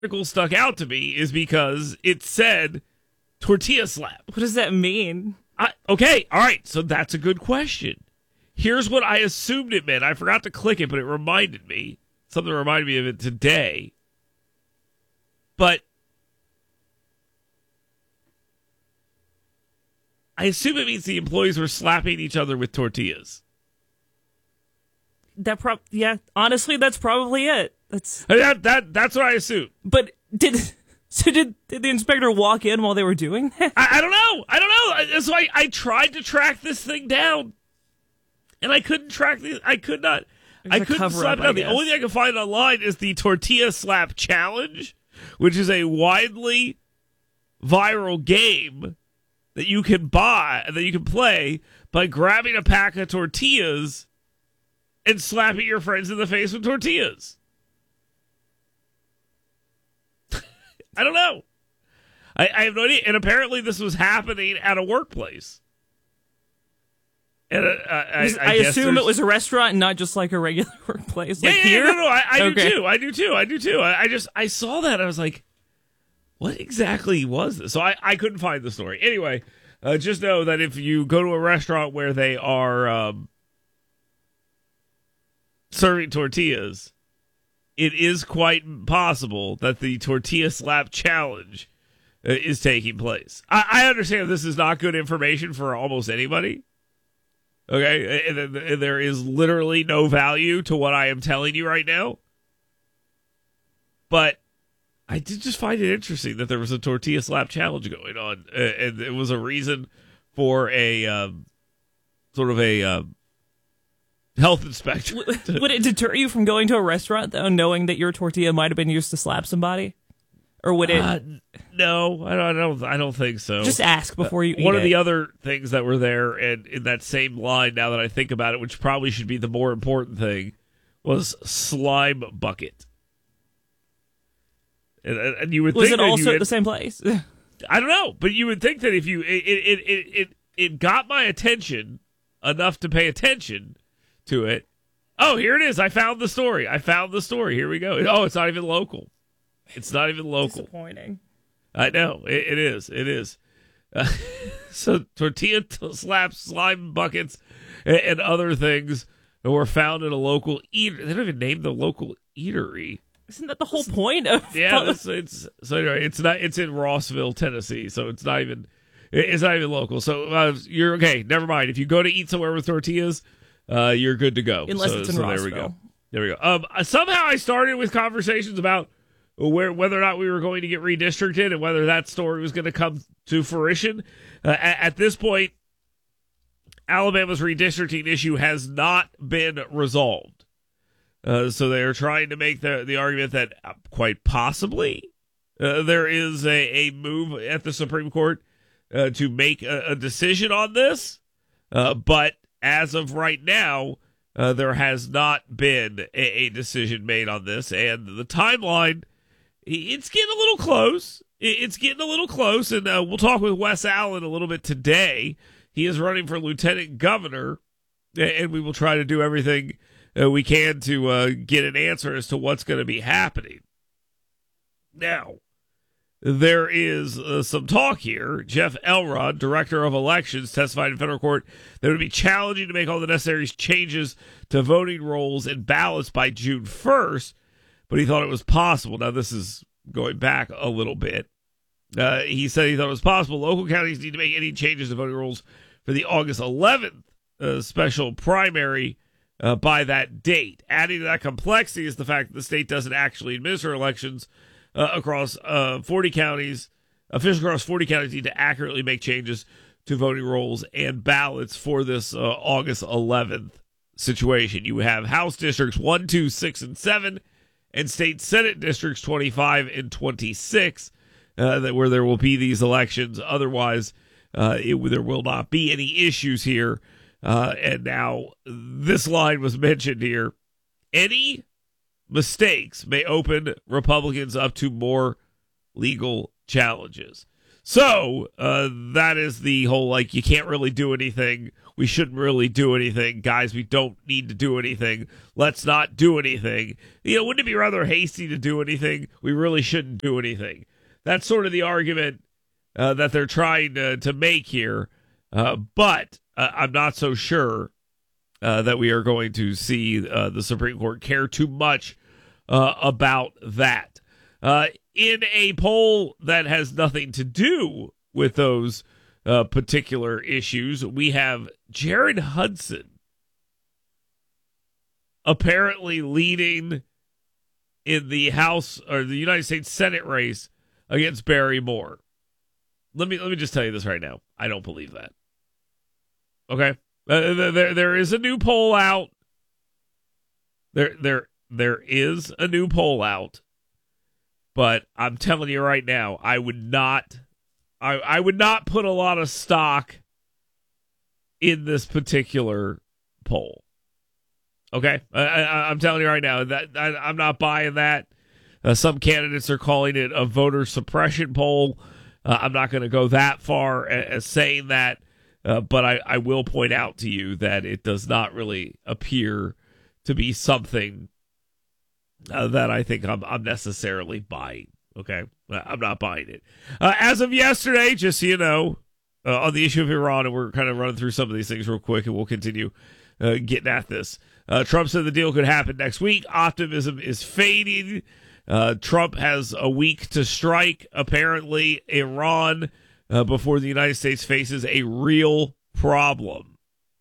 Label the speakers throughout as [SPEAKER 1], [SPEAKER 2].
[SPEAKER 1] article stuck out to me is because it said tortilla slap.
[SPEAKER 2] What does that mean?
[SPEAKER 1] Okay, all right, so that's a good question. Here's what I assumed it meant. I forgot to click it, but it reminded me. Something reminded me of it today. But I assume it means the employees were slapping each other with tortillas.
[SPEAKER 2] Yeah, honestly, that's probably it. That's
[SPEAKER 1] what I assume.
[SPEAKER 2] But did the inspector walk in while they were doing that?
[SPEAKER 1] I don't know. So I tried to track this thing down, and I couldn't track the. I could not. I couldn't slap it down. The only thing I can find online is the Tortilla Slap Challenge, which is a widely viral game that you can buy, that you can play by grabbing a pack of tortillas and slapping your friends in the face with tortillas. I don't know. I have no idea. And apparently this was happening at a workplace. And
[SPEAKER 2] I assume it was a restaurant and not just like a regular workplace. Like here?
[SPEAKER 1] No, I do too. I saw that. I was like, what exactly was this? So I couldn't find the story. Anyway, just know that if you go to a restaurant where they are serving tortillas, it is quite possible that the Tortilla Slap Challenge is taking place. I understand this is not good information for almost anybody. Okay, and there is literally no value to what I am telling you right now. But I did just find it interesting that there was a Tortilla Slap Challenge going on, and it was a reason for a sort of a health inspector.
[SPEAKER 2] Would it deter you from going to a restaurant, though, knowing that your tortilla might have been used to slap somebody? Or would it?
[SPEAKER 1] No, I don't think so.
[SPEAKER 2] Just ask before you eat
[SPEAKER 1] One of the other things that were there, and in that same line, now that I think about it, which probably should be the more important thing, was slime bucket. And you would
[SPEAKER 2] was
[SPEAKER 1] think
[SPEAKER 2] it also at the same place?
[SPEAKER 1] I don't know, but you would think that if you it got my attention enough to pay attention to it. Oh, here it is. I found the story. Here we go. Oh, it's not even local. It's not even local.
[SPEAKER 2] Disappointing.
[SPEAKER 1] I know. It is. So tortilla slaps, slime buckets, and other things were found in a local eater. They don't even name the local eatery.
[SPEAKER 2] Isn't that the whole point of?
[SPEAKER 1] Yeah, it's in Rossville, Tennessee. So it's not even local. So you're okay. Never mind. If you go to eat somewhere with tortillas, you're good to go.
[SPEAKER 2] Unless it's in Rossville.
[SPEAKER 1] There we go. Somehow I started with conversations about whether or not we were going to get redistricted and whether that story was going to come to fruition. At this point, Alabama's redistricting issue has not been resolved. So they are trying to make the argument that quite possibly there is a move at the Supreme Court to make a decision on this. But as of right now, there has not been a decision made on this. And the timeline, it's getting a little close. And we'll talk with Wes Allen a little bit today. He is running for lieutenant governor, and we will try to do everything we can to get an answer as to what's going to be happening. Now, there is some talk here. Jeff Elrod, director of elections, testified in federal court that it would be challenging to make all the necessary changes to voting rolls and ballots by June 1st, but he thought it was possible. Now, this is going back a little bit. He said he thought it was possible. Local counties need to make any changes to voting rolls for the August 11th special primary by that date. Adding to that complexity is the fact that the state doesn't actually administer elections across 40 counties. Officials across 40 counties need to accurately make changes to voting rolls and ballots for this August 11th situation. You have House districts 1, 2, 6, and 7, and state Senate districts 25 and 26, where there will be these elections. Otherwise, there will not be any issues here. And now this line was mentioned here. Any mistakes may open Republicans up to more legal challenges. So that is the whole, like, you can't really do anything we shouldn't really do anything. Guys, we don't need to do anything. Let's not do anything. Wouldn't it be rather hasty to do anything? We really shouldn't do anything. That's sort of the argument that they're trying to make here. But I'm not so sure that we are going to see the Supreme Court care too much about that. In a poll that has nothing to do with those particular issues, we have Jared Hudson apparently leading in the House or the United States Senate race against Barry Moore. Let me just tell you this right now. I don't believe that. Okay, there is a new poll out. There is a new poll out, but I'm telling you right now, I would not put a lot of stock in this particular poll. Okay, I'm telling you right now that I'm not buying that. Some candidates are calling it a voter suppression poll. I'm not going to go that far as saying that, but I will point out to you that it does not really appear to be something that I think I'm necessarily buying. Okay, I'm not buying it. As of yesterday, just so you know, on the issue of Iran, and we're kind of running through some of these things real quick, and we'll continue getting at this. Trump said the deal could happen next week. Optimism is fading. Trump has a week to strike, apparently, Iran before the United States faces a real problem.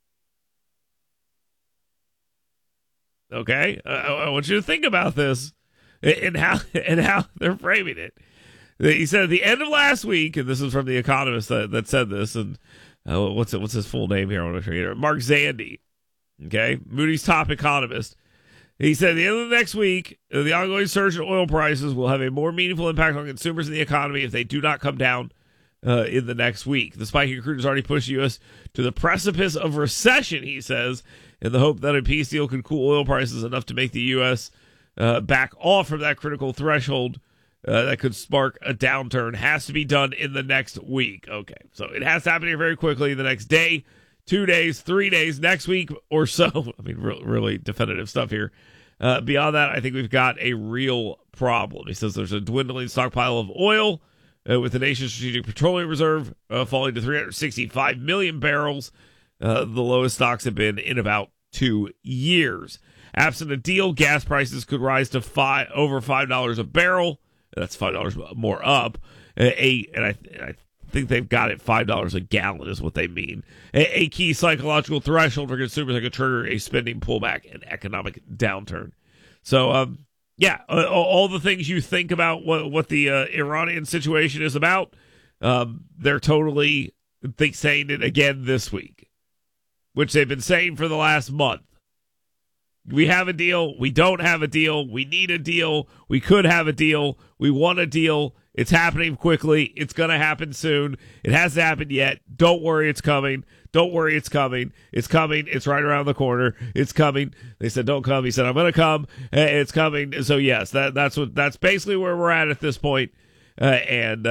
[SPEAKER 1] Okay? I want you to think about this and how they're framing it. He said at the end of last week, and this is from The Economist that said this, and what's his full name here? I want to make sure I get it. Mark Zandi, okay? Moody's top economist. He said at the end of the next week, the ongoing surge in oil prices will have a more meaningful impact on consumers and the economy if they do not come down in the next week. The spike in crude has already pushed the U.S. to the precipice of recession, he says, in the hope that a peace deal could cool oil prices enough to make the U.S. Back off from that critical threshold that could spark a downturn. Has to be done in the next week. Okay, so it has to happen here very quickly the next day, 2 days, 3 days, next week or so. I mean, really definitive stuff here. Beyond that, I think we've got a real problem. He says there's a dwindling stockpile of oil with the nation's strategic petroleum reserve falling to 365 million barrels, the lowest stocks have been in about 2 years. Absent a deal, gas prices could rise to over $5 a barrel. That's $5 more up. And I think they've got it $5 a gallon is what they mean. A key psychological threshold for consumers that could trigger a spending pullback and economic downturn. So, all the things you think about what the Iranian situation is about, they're totally saying it again this week, which they've been saying for the last month. We have a deal. We don't have a deal. We need a deal. We could have a deal. We want a deal. It's happening quickly. It's going to happen soon. It hasn't happened yet. Don't worry, it's coming. Don't worry, it's coming. It's coming. It's right around the corner. It's coming. They said, don't come. He said, I'm going to come. It's coming. So, yes, that's basically where we're at this point. And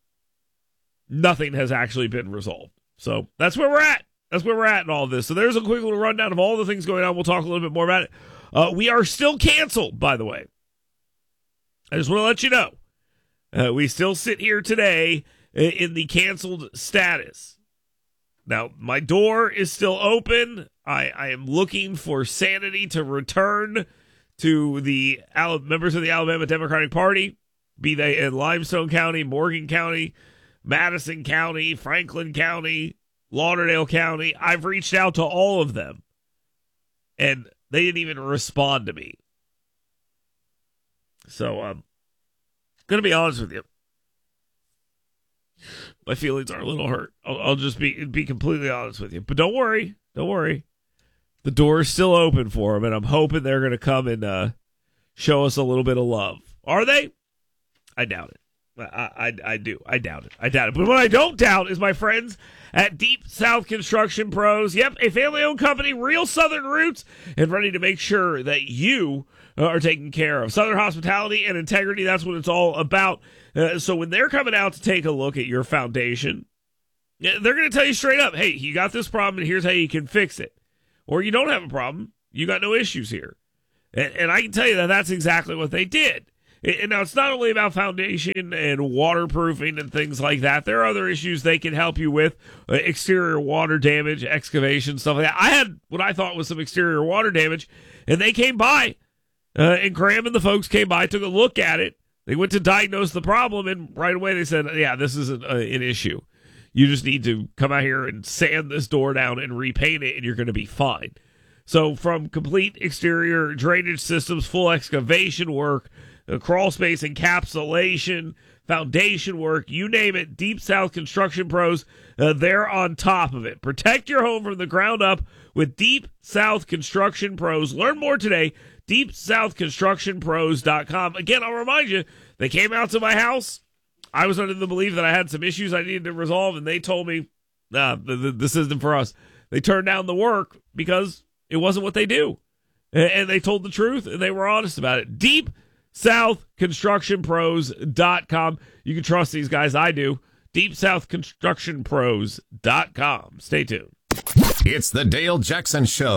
[SPEAKER 1] nothing has actually been resolved. So that's where we're at. That's where we're at in all of this. So there's a quick little rundown of all the things going on. We'll talk a little bit more about it. We are still canceled, by the way. I just want to let you know. We still sit here today in the canceled status. Now, my door is still open. I am looking for sanity to return to the members of the Alabama Democratic Party, be they in Limestone County, Morgan County, Madison County, Franklin County, Lauderdale County. I've reached out to all of them, and they didn't even respond to me. So, I'm going to be honest with you. My feelings are a little hurt. I'll just be completely honest with you. But don't worry. Don't worry. The door is still open for them, and I'm hoping they're going to come and show us a little bit of love. Are they? I doubt it. I do. I doubt it. But what I don't doubt is my friends at Deep South Construction Pros. Yep, a family-owned company, real Southern roots, and ready to make sure that you are taken care of. Southern hospitality and integrity, that's what it's all about. So when they're coming out to take a look at your foundation, Yeah, they're going to tell you straight up, hey, you got this problem, and here's how you can fix it. Or you don't have a problem. You got no issues here. And I can tell you that that's exactly what they did. And now, it's not only about foundation and waterproofing and things like that. There are other issues they can help you with. Exterior water damage, excavation, stuff like that. I had what I thought was some exterior water damage, and they came by. And Graham and the folks came by, took a look at it. They went to diagnose the problem, and right away they said, yeah, this isn't an issue. You just need to come out here and sand this door down and repaint it, and you're going to be fine. So from complete exterior drainage systems, full excavation work, crawl space encapsulation, foundation work, you name it, Deep South Construction Pros, they're on top of it. Protect your home from the ground up with Deep South Construction Pros. Learn more today, deepsouthconstructionpros.com. Again, I'll remind you, they came out to my house. I was under the belief that I had some issues I needed to resolve, and they told me, nah, this isn't for us. They turned down the work because it wasn't what they do. And they told the truth, and they were honest about it. DeepSouthConstructionPros.com. You can trust these guys. I do. DeepSouthConstructionPros.com. Stay tuned.
[SPEAKER 3] It's the Dale Jackson Show.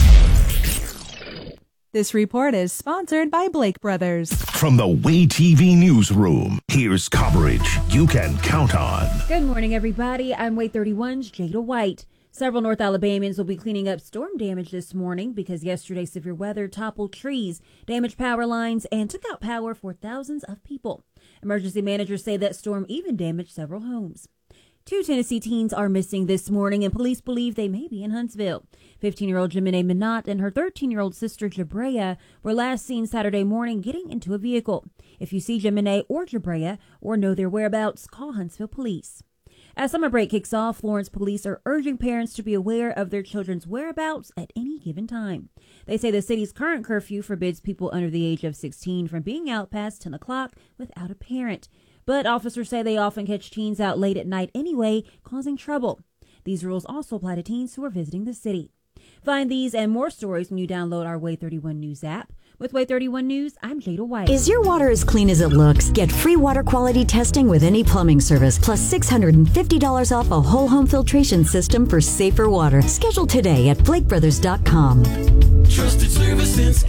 [SPEAKER 4] This report is sponsored by Blake Brothers.
[SPEAKER 5] From the Way TV newsroom, here's coverage you can count on.
[SPEAKER 6] Good morning, everybody. I'm Way 31's Jada White. Several North Alabamians will be cleaning up storm damage this morning because yesterday's severe weather toppled trees, damaged power lines, and took out power for thousands of people. Emergency managers say that storm even damaged several homes. 2 Tennessee teens are missing this morning, and police believe they may be in Huntsville. 15-year-old Jemine Minot and her 13-year-old sister Jabrea were last seen Saturday morning getting into a vehicle. If you see Jemine or Jabrea or know their whereabouts, call Huntsville Police. As summer break kicks off, Florence police are urging parents to be aware of their children's whereabouts at any given time. They say the city's current curfew forbids people under the age of 16 from being out past 10 o'clock without a parent. But officers say they often catch teens out late at night anyway, causing trouble. These rules also apply to teens who are visiting the city. Find these and more stories when you download our Way 31 News app. With Way 31 News, I'm Jada White.
[SPEAKER 7] Is your water as clean as it looks? Get free water quality testing with any plumbing service, plus $650 off a whole home filtration system for safer water. Schedule today at BlakeBrothers.com.
[SPEAKER 8] Trusted service since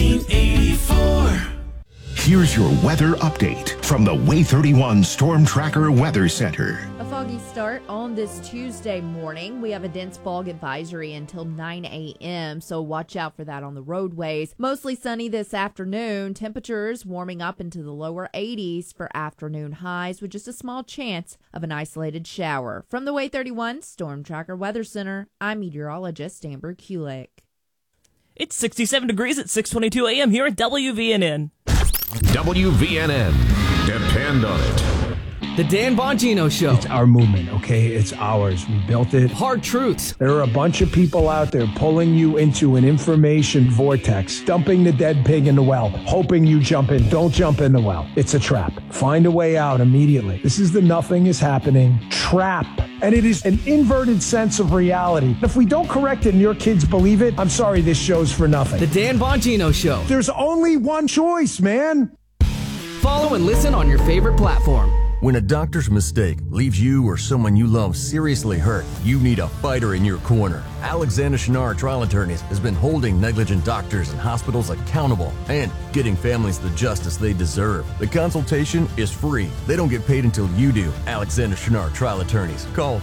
[SPEAKER 8] 1884.
[SPEAKER 5] Here's your weather update from the Way 31 Storm Tracker Weather Center.
[SPEAKER 9] A foggy start on this Tuesday morning. We have a dense fog advisory until 9 a.m., so watch out for that on the roadways. Mostly sunny this afternoon. Temperatures warming up into the lower 80s for afternoon highs with just a small chance of an isolated shower. From the Way 31 Storm Tracker Weather Center, I'm meteorologist Amber Kulik.
[SPEAKER 2] It's 67 degrees at 6:22 a.m. here at WVNN.
[SPEAKER 3] WVNN. Depend on it.
[SPEAKER 10] The Dan Bongino Show.
[SPEAKER 11] It's our movement, okay? It's ours. We built it.
[SPEAKER 10] Hard truths.
[SPEAKER 11] There are a bunch of people out there pulling you into an information vortex, dumping the dead pig in the well, hoping you jump in. Don't jump in the well. It's a trap. Find a way out immediately. This is the nothing is happening trap. And it is an inverted sense of reality. If we don't correct it and your kids believe it, I'm sorry, this show's for nothing.
[SPEAKER 10] The Dan Bongino Show.
[SPEAKER 11] There's only one choice, man.
[SPEAKER 10] Follow and listen on your favorite platform.
[SPEAKER 12] When a doctor's mistake leaves you or someone you love seriously hurt, you need a fighter in your corner. Alexander Shinar Trial Attorneys has been holding negligent doctors and hospitals accountable and getting families the justice they deserve. The consultation is free. They don't get paid until you do. Alexander Shinar Trial Attorneys. Call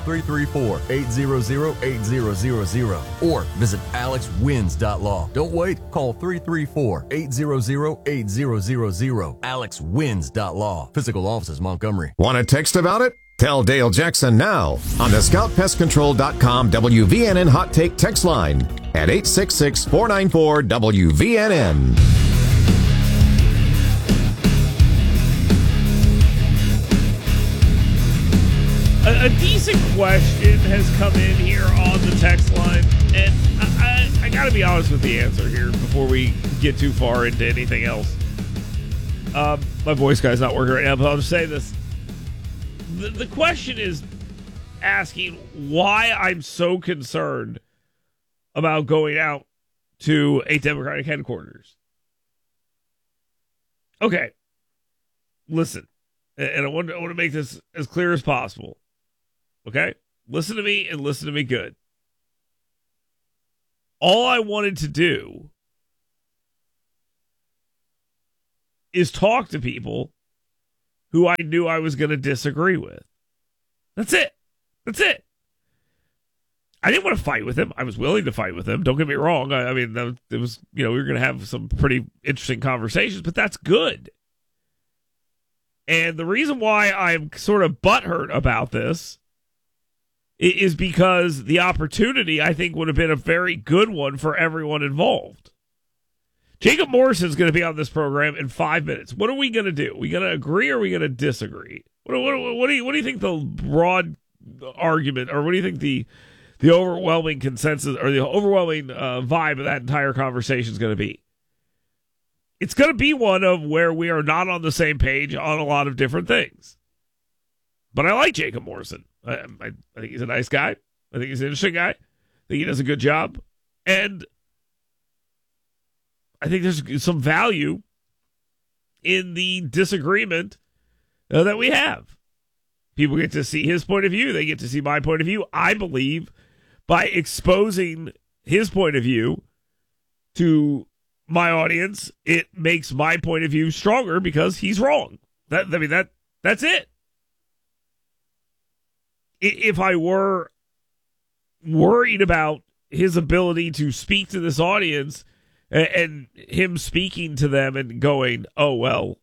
[SPEAKER 12] 334-800-8000 or visit alexwins.law. Don't wait. Call 334-800-8000. alexwins.law. Physical offices, Montgomery.
[SPEAKER 3] Want to text about it? Tell Dale Jackson now on the ScoutPestControl.com WVNN Hot Take text line at 866-494-WVNN.
[SPEAKER 1] A decent question has come in here on the text line, and I got to be honest with the answer here before we get too far into anything else. My voice guy's not working right now, but I'll just say this. The question is asking why I'm so concerned about going out to a Democratic headquarters. Okay, listen, and I want to make this as clear as possible. Okay, listen to me and listen to me good. All I wanted to do is talk to people who I knew I was going to disagree with. That's it. That's it. I didn't want to fight with him. I was willing to fight with him. Don't get me wrong. I mean, it was, we were going to have some pretty interesting conversations, but that's good. And the reason why I'm sort of butthurt about this is because the opportunity, I think, would have been a very good one for everyone involved. Jacob Morrison is going to be on this program in 5 minutes. What are we going to do? Are we going to agree or are we going to disagree? What do you think the broad argument, or what do you think the overwhelming consensus or the overwhelming vibe of that entire conversation is going to be? It's going to be one of where we are not on the same page on a lot of different things. But I like Jacob Morrison. I think he's a nice guy. I think he's an interesting guy. I think he does a good job. And I think there's some value in the disagreement that we have. People get to see his point of view. They get to see my point of view. I believe by exposing his point of view to my audience, it makes my point of view stronger because he's wrong. That's it. If I were worried about his ability to speak to this audience and him speaking to them and going, oh, well,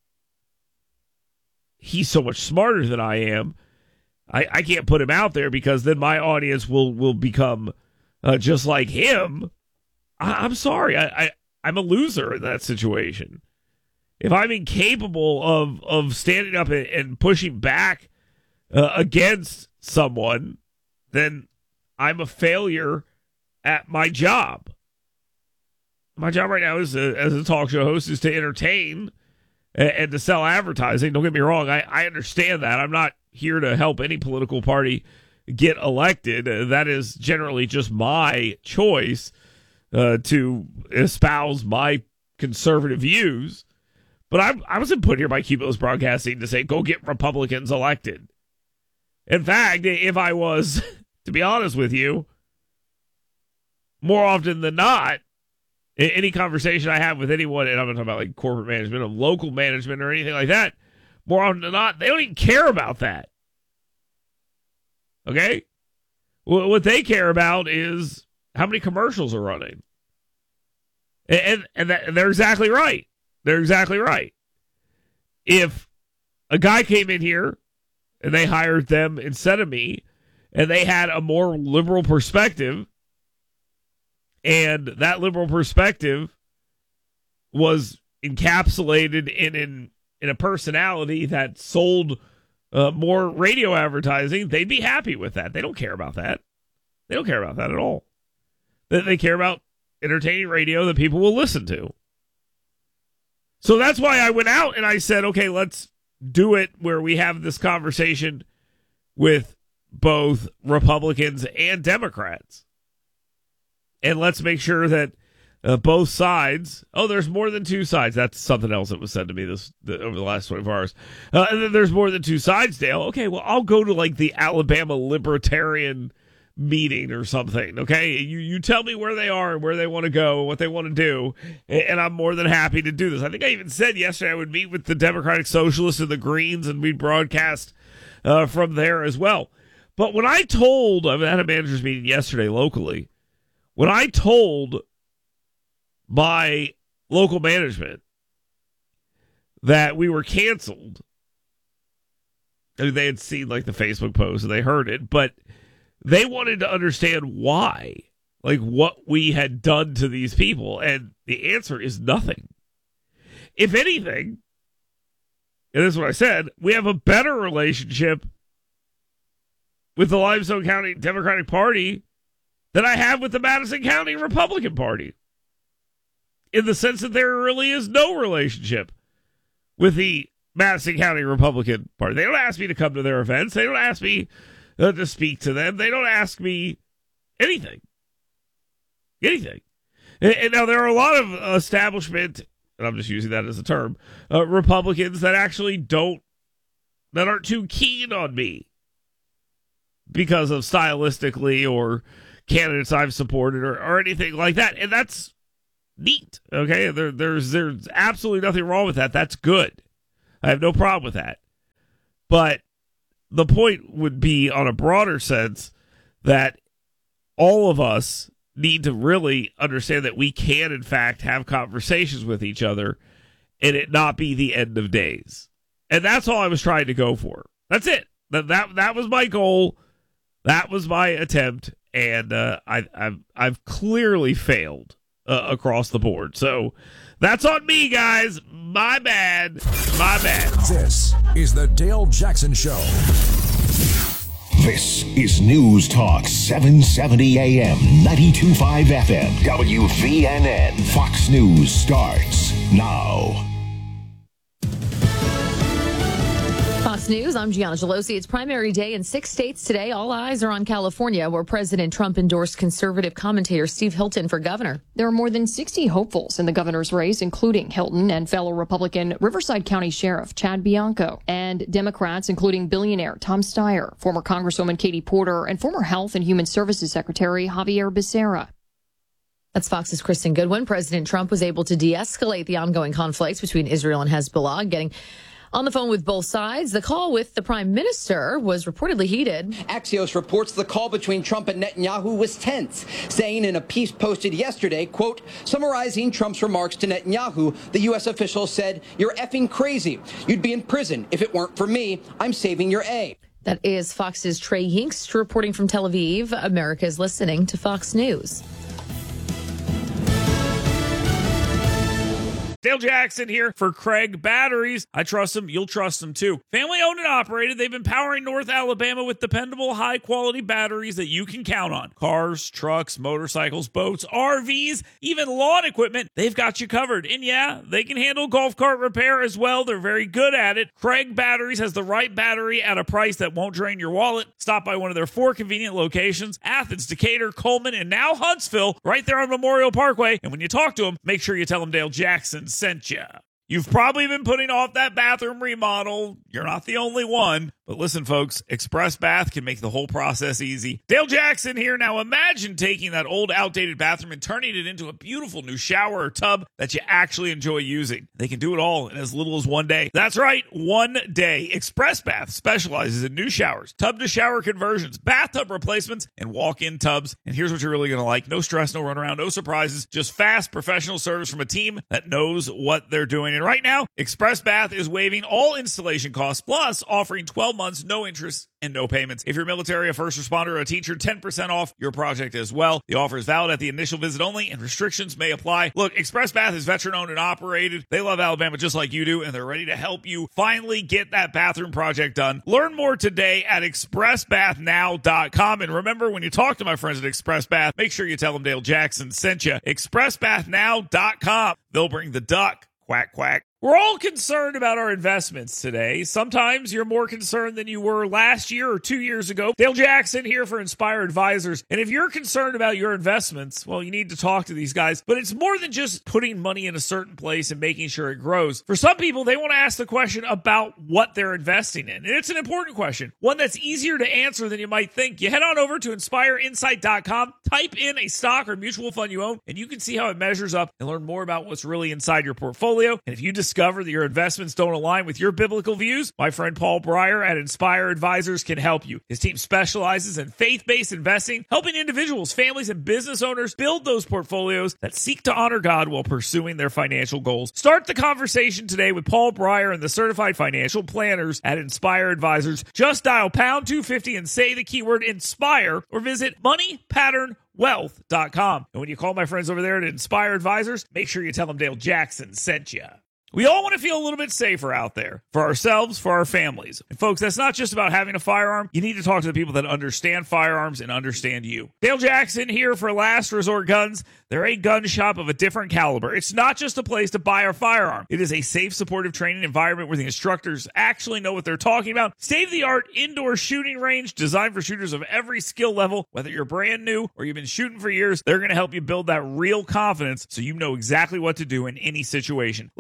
[SPEAKER 1] he's so much smarter than I am, I can't put him out there because then my audience will become just like him. I'm sorry. I'm a loser in that situation. If I'm incapable of standing up and pushing back against someone, then I'm a failure at my job. My job right now as a talk show host is to entertain and to sell advertising. Don't get me wrong. I understand that. I'm not here to help any political party get elected. That is generally just my choice to espouse my conservative views. But I wasn't put here by Cumulus Broadcasting to say, go get Republicans elected. In fact, if I was, to be honest with you, more often than not, any conversation I have with anyone, and I'm not talking about like corporate management or local management or anything like that, more often than not, they don't even care about that. Okay? Well, what they care about is how many commercials are running. And they're exactly right. They're exactly right. If a guy came in here and they hired them instead of me, and they had a more liberal perspective, and that liberal perspective was encapsulated in a personality that sold more radio advertising, they'd be happy with that. They don't care about that. They don't care about that at all. They care about entertaining radio that people will listen to. So that's why I went out and I said, okay, let's do it where we have this conversation with both Republicans and Democrats. And let's make sure that both sides, there's more than two sides. That's something else that was said to me over the last 24 hours. And then there's more than two sides, Dale. Okay, well, I'll go to like the Alabama Libertarian meeting or something, okay? You tell me where they are and where they want to go and what they want to do, and I'm more than happy to do this. I think I even said yesterday I would meet with the Democratic Socialists and the Greens, and we'd broadcast from there as well. But when I had a manager's meeting yesterday locally, when I told my local management that we were canceled, I mean, they had seen like the Facebook post and they heard it, but they wanted to understand why, like what we had done to these people. And the answer is nothing. If anything, and this is what I said, we have a better relationship with the Limestone County Democratic Party than I have with the Madison County Republican Party. In the sense that there really is no relationship with the Madison County Republican Party. They don't ask me to come to their events. They don't ask me to speak to them. They don't ask me anything. And now there are a lot of establishment, and I'm just using that as a term, Republicans that actually aren't too keen on me. because of stylistically or candidates I've supported or anything like that. And that's neat. Okay. There's absolutely nothing wrong with that. That's good. I have no problem with that. But the point would be, on a broader sense, that all of us need to really understand that we can, in fact, have conversations with each other and it not be the end of days. And that's all I was trying to go for. That's it. That was my goal. That was my attempt. And I've clearly failed across the board. So that's on me, guys. My bad. My bad.
[SPEAKER 13] This is the Dale Jackson Show.
[SPEAKER 5] This is News Talk 770 AM, 92.5 FM, WVNN. Fox News starts now.
[SPEAKER 14] Fox News, I'm Gianna Gelosi. It's primary day in 6 states today. All eyes are on California, where President Trump endorsed conservative commentator Steve Hilton for governor.
[SPEAKER 15] There are more than 60 hopefuls in the governor's race, including Hilton and fellow Republican Riverside County Sheriff Chad Bianco, and Democrats including billionaire Tom Steyer, former Congresswoman Katie Porter, and former Health and Human Services Secretary Javier Becerra.
[SPEAKER 14] That's Fox's Kristen Goodwin. President Trump was able to de-escalate the ongoing conflicts between Israel and Hezbollah, getting on the phone with both sides. The call with the prime minister was reportedly heated.
[SPEAKER 16] Axios reports the call between Trump and Netanyahu was tense, saying in a piece posted yesterday, quote, summarizing Trump's remarks to Netanyahu, the U.S. official said, "You're effing crazy. You'd be in prison. If it weren't for me, I'm saving your A."
[SPEAKER 14] That is Fox's Trey Hinks reporting from Tel Aviv. America is listening to Fox News.
[SPEAKER 1] Dale Jackson here for Craig Batteries. I trust them. You'll trust them too. Family owned and operated. They've been powering North Alabama with dependable, high quality batteries that you can count on. Cars, trucks, motorcycles, boats, RVs, even lawn equipment. They've got you covered. And yeah, they can handle golf cart repair as well. They're very good at it. Craig Batteries has the right battery at a price that won't drain your wallet. Stop by one of their 4 convenient locations: Athens, Decatur, Coleman, and now Huntsville, right there on Memorial Parkway. And when you talk to them, make sure you tell them Dale Jackson sent you. You've probably been putting off that bathroom remodel. You're not the only one. But listen, folks, Express Bath can make the whole process easy. Dale Jackson here. Now imagine taking that old, outdated bathroom and turning it into a beautiful new shower or tub that you actually enjoy using. They can do it all in as little as 1 day. That's right, 1 day. Express Bath specializes in new showers, tub-to-shower conversions, bathtub replacements, and walk-in tubs. And here's what you're really going to like. No stress, no runaround, no surprises, just fast, professional service from a team that knows what they're doing. And right now, Express Bath is waiving all installation costs, plus offering 12 months, no interest, and no payments. If you're military, a first responder, or a teacher, 10% off your project as well. The offer is valid at the initial visit only, and restrictions may apply. Look, Express Bath is veteran-owned and operated. They love Alabama just like you do, and they're ready to help you finally get that bathroom project done. Learn more today at expressbathnow.com. And remember, when you talk to my friends at Express Bath, make sure you tell them Dale Jackson sent you. expressbathnow.com. They'll bring the duck. Quack, quack. We're all concerned about our investments today. Sometimes you're more concerned than you were last year or 2 years ago. Dale Jackson here for Inspire Advisors. And if you're concerned about your investments, well, you need to talk to these guys. But it's more than just putting money in a certain place and making sure it grows. For some people, they want to ask the question about what they're investing in. And it's an important question, one that's easier to answer than you might think. You head on over to inspireinsight.com, type in a stock or mutual fund you own, and you can see how it measures up and learn more about what's really inside your portfolio. And if you discover that your investments don't align with your biblical views, my friend Paul Breyer at Inspire Advisors can help you. His team specializes in faith-based investing, helping individuals, families, and business owners build those portfolios that seek to honor God while pursuing their financial goals. Start the conversation today with Paul Breyer and the certified financial planners at Inspire Advisors. Just dial pound 250 and say the keyword INSPIRE, or visit moneypatternwealth.com. And when you call my friends over there at Inspire Advisors, make sure you tell them Dale Jackson sent you. We all want to feel a little bit safer out there for ourselves, for our families. And folks, that's not just about having a firearm. You need to talk to the people that understand firearms and understand you. Dale Jackson here for Last Resort Guns. They're a gun shop of a different caliber. It's not just a place to buy a firearm. It is a safe, supportive training environment where the instructors actually know what they're talking about. State-of-the-art indoor shooting range designed for shooters of every skill level. Whether you're brand new or you've been shooting for years, they're going to help you build that real confidence so you know exactly what to do in any situation. Last Resort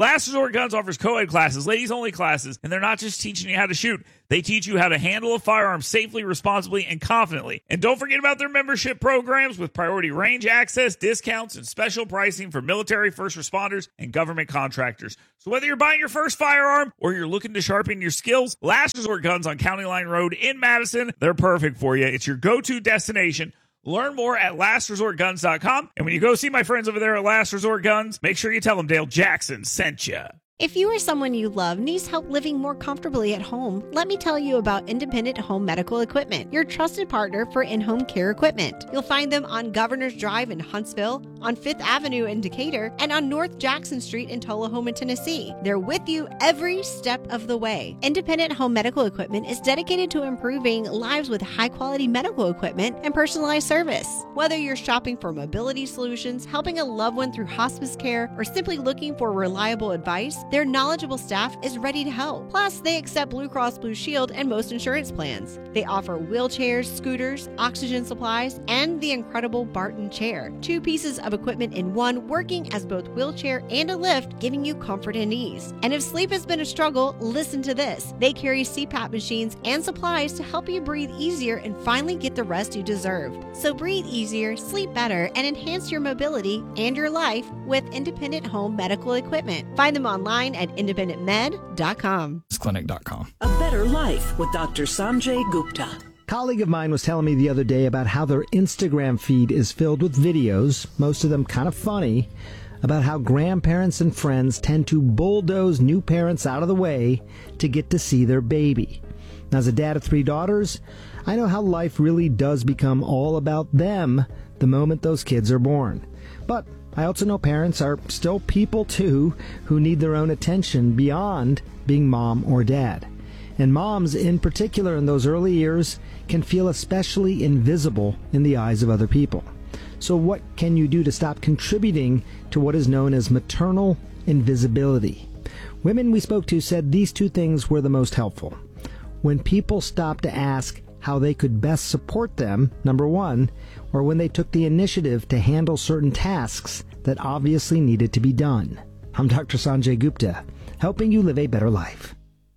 [SPEAKER 1] Resort Guns offers co-ed classes, ladies-only classes, and they're not just teaching you how to shoot. They teach you how to handle a firearm safely, responsibly, and confidently. And don't forget about their membership programs with priority range access, discounts, and special pricing for military, first responders, and government contractors. So whether you're buying your first firearm or you're looking to sharpen your skills, Last Resort Guns on County Line Road in Madison, they're perfect for you. It's your go-to destination. Learn more at lastresortguns.com. And when you go see my friends over there at Last Resort Guns, make sure you tell them Dale Jackson sent you.
[SPEAKER 17] If you or someone you love needs help living more comfortably at home, let me tell you about Independent Home Medical Equipment, your trusted partner for in-home care equipment. You'll find them on Governor's Drive in Huntsville, on 5th Avenue in Decatur, and on North Jackson Street in Tullahoma, Tennessee. They're with you every step of the way. Independent Home Medical Equipment is dedicated to improving lives with high-quality medical equipment and personalized service. Whether you're shopping for mobility solutions, helping a loved one through hospice care, or simply looking for reliable advice, their knowledgeable staff is ready to help. Plus, they accept Blue Cross Blue Shield and most insurance plans. They offer wheelchairs, scooters, oxygen supplies, and the incredible Barton chair. 2 pieces of equipment in one, working as both wheelchair and a lift, giving you comfort and ease. And if sleep has been a struggle, listen to this. They carry CPAP machines and supplies to help you breathe easier and finally get the rest you deserve. So breathe easier, sleep better, and enhance your mobility and your life with Independent Home Medical Equipment. Find them online at independentmed.com.
[SPEAKER 18] Clinic.com. A better life with Dr. Sanjay Gupta.
[SPEAKER 19] Colleague of mine was telling me the other day about how their Instagram feed is filled with videos, most of them kind of funny, about how grandparents and friends tend to bulldoze new parents out of the way to get to see their baby. Now, as a dad of 3 daughters, I know how life really does become all about them the moment those kids are born. But I also know parents are still people too who need their own attention beyond being mom or dad. And moms in particular in those early years can feel especially invisible in the eyes of other people. So what can you do to stop contributing to what is known as maternal invisibility? Women we spoke to said these 2 things were the most helpful. When people stopped to ask how they could best support them, number 1, or when they took the initiative to handle certain tasks that obviously needed to be done. I'm Dr. Sanjay Gupta, helping you live a better life.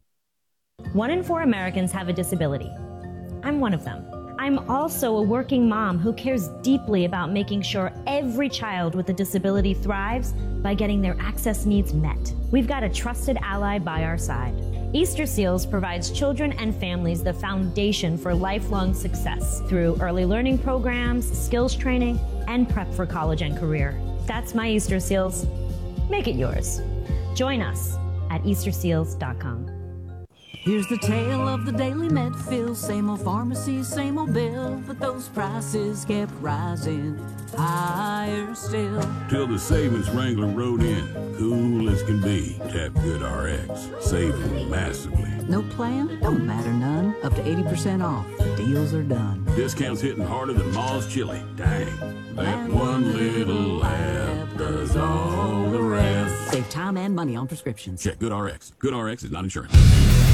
[SPEAKER 20] 1 in 4 Americans have a disability. I'm one of them. I'm also a working mom who cares deeply about making sure every child with a disability thrives by getting their access needs met. We've got a trusted ally by our side. Easter Seals provides children and families the foundation for lifelong success through early learning programs, skills training, and prep for college and career. That's my Easter Seals. Make it yours. Join us at EasterSeals.com.
[SPEAKER 21] Here's the tale of the daily med fill. Same old pharmacy, same old bill, but those prices kept rising higher still.
[SPEAKER 22] Till the savings Wrangler rode in, cool as can be. Tap GoodRx, saving massively.
[SPEAKER 21] No plan? Don't matter none. Up to 80% off. Deals are done.
[SPEAKER 22] Discounts hitting harder than Ma's chili. Dang, that one little app does all the rest.
[SPEAKER 21] Save time and money on prescriptions.
[SPEAKER 22] Check GoodRx. GoodRx is not insurance.